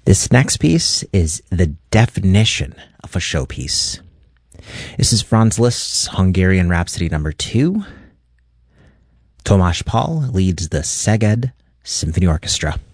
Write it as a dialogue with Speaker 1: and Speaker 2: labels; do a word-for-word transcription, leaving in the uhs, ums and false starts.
Speaker 1: This next piece is the definition of a showpiece. This is Franz Liszt's Hungarian Rhapsody number two. Tomasz Pál leads the Szeged Symphony Orchestra.